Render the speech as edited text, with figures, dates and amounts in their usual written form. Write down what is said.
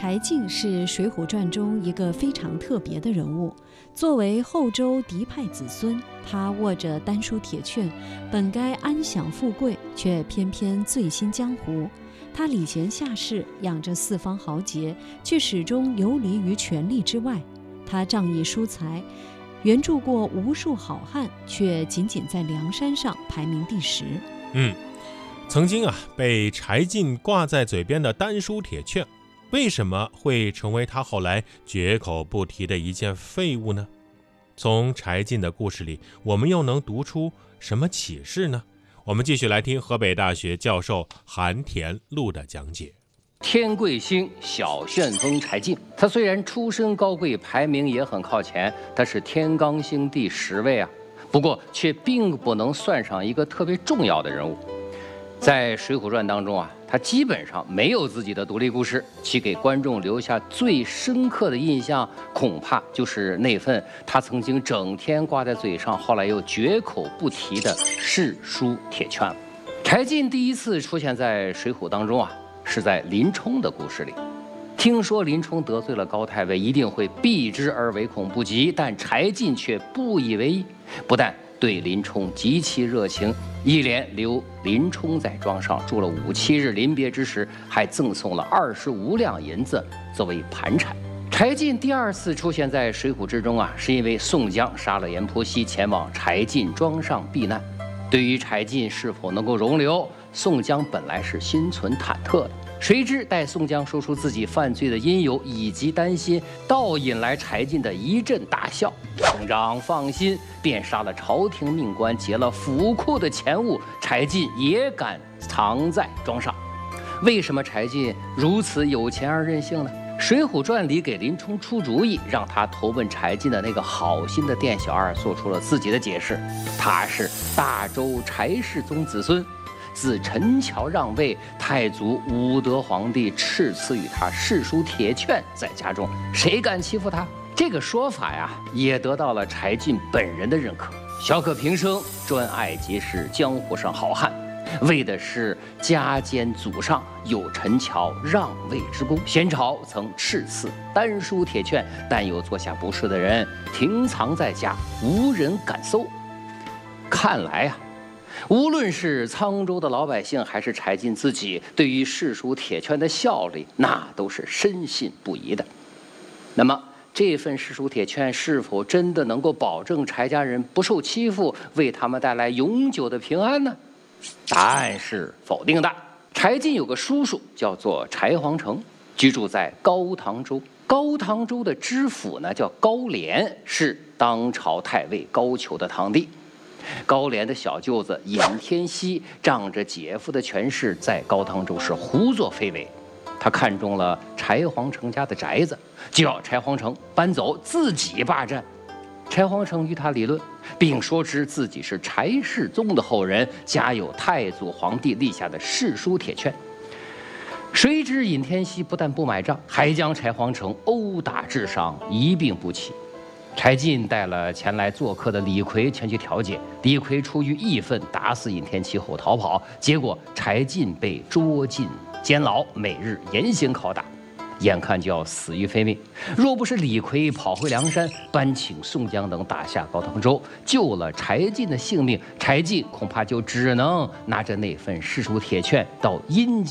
柴进是《水浒传》中一个非常特别的人物。作为后周嫡派子孙，他握着丹书铁券，本该安享富贵，却偏偏醉心江湖。他礼贤下士，养着四方豪杰，却始终游离于权力之外。他仗义疏财，援助过无数好汉，却仅仅在梁山上排名第10。 曾经被柴进挂在嘴边的丹书铁券，为什么会成为他后来绝口不提的一件废物呢？从柴进的故事里，我们又能读出什么启示呢？我们继续来听河北大学教授韩田禄的讲解。 天贵星小旋风柴进，他虽然出身高贵，排名也很靠前，他是天罡星第10位啊，不过却并不能算上一个特别重要的人物。在《水浒传》当中他基本上没有自己的独立故事，其给观众留下最深刻的印象，恐怕就是那份他曾经整天挂在嘴上，后来又绝口不提的誓书铁券了。柴进第一次出现在《水浒》当中是在林冲的故事里。听说林冲得罪了高太尉，一定会避之而唯恐不及，但柴进却不以为意，不但对林冲极其热情，一连留林冲在庄上住了5、7日，临别之时还赠送了25两银子作为盘缠。柴进第2次出现在《水浒》之中是因为宋江杀了阎婆惜，前往柴进庄上避难。对于柴进是否能够容留，宋江本来是心存忐忑的，谁知待宋江说出自己犯罪的因由以及担心，倒引来柴进的一阵大笑。兄长放心，便杀了朝廷命官，劫了府库的钱物，柴进也敢藏在庄上。为什么柴进如此有钱而任性呢？《水浒传》里给林冲出主意，让他投奔柴进的那个好心的店小二做出了自己的解释，他是大周柴世宗子孙，自陈桥让位，太祖武德皇帝赐予他誓书铁券在家中，谁敢欺负他？这个说法也得到了柴进本人的认可。小可平生专爱结识江湖上好汉，为的是家兼祖上有陈桥让位之功。先朝曾赐丹书铁券，但有做下不是的人停藏在家，无人敢搜。看来无论是沧州的老百姓，还是柴进自己，对于誓书铁券的效力，那都是深信不疑的。那么这份誓书铁券是否真的能够保证柴家人不受欺负，为他们带来永久的平安呢？答案是否定的。柴进有个叔叔叫做柴皇城，居住在高唐州。高唐州的知府叫高廉，是当朝太尉高俅的堂弟。高廉的小舅子尹天锡仗着姐夫的权势，在高唐州是胡作非为。他看中了柴皇城家的宅子，就要柴皇城搬走，自己霸占。柴皇城与他理论，并说知自己是柴世宗的后人，家有太祖皇帝立下的誓书铁券。谁知尹天锡不但不买账，还将柴皇城殴打致伤，一病不起。柴进带了前来做客的李逵前去调解，李逵出于义愤，打死尹天锡后逃跑，结果柴进被捉进监牢，每日严刑拷打，眼看就要死于非命。若不是李逵跑回梁山，搬请宋江等打下高唐州，救了柴进的性命，柴进恐怕就只能拿着那份誓书铁券到阴间